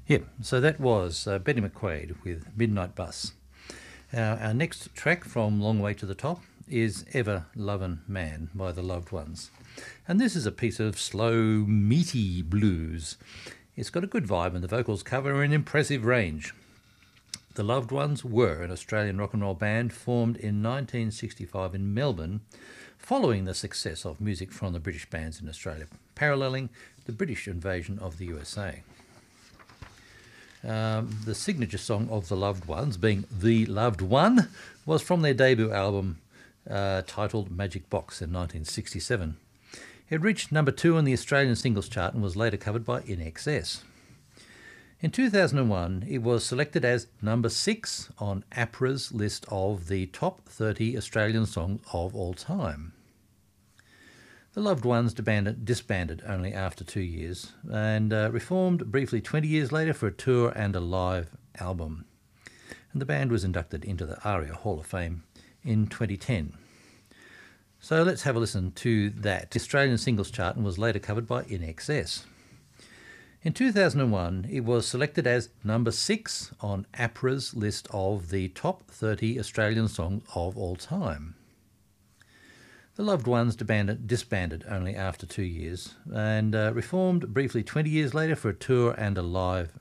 Yep, so that was Betty McQuaid with Midnight Bus. Our next track from Long Way to the Top is Ever Lovin' Man by the Loved Ones. And this is a piece of slow, meaty blues. It's got a good vibe and the vocals cover an impressive range. The Loved Ones were an Australian rock and roll band formed in 1965 in Melbourne, following the success of music from the British bands in Australia, paralleling the British invasion of the USA. The signature song of the Loved Ones, being The Loved One, was from their debut album titled Magic Box in 1967. It reached number 2 on the Australian singles chart and was later covered by INXS. In 2001, it was selected as number 6 on APRA's list of the top 30 Australian songs of all time. The Loved Ones disbanded only after 2 years and reformed briefly 20 years later for a tour and a live album. And the band was inducted into the ARIA Hall of Fame in 2010. So let's have a listen to that. The Australian singles chart and was later covered by INXS. In 2001, it was selected as number 6 on APRA's list of the top 30 Australian songs of all time. The Loved Ones disbanded only after 2 years and reformed briefly 20 years later for a tour and a live